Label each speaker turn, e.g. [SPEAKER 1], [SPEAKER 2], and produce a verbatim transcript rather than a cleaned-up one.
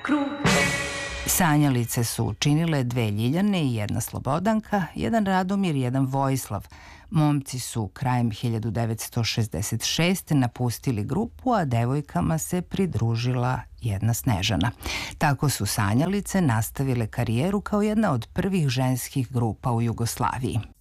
[SPEAKER 1] Sanjalice su činile dve Ljiljane i jedna Slobodanka, jedan Radomir i jedan Vojislav. Momci su krajem hiljadu devetsto šezdeset šeste. napustili grupu, a devojkama se pridružila jedna Snežana. Tako su Sanjalice nastavile karijeru kao jedna od prvih ženskih grupa u Jugoslaviji.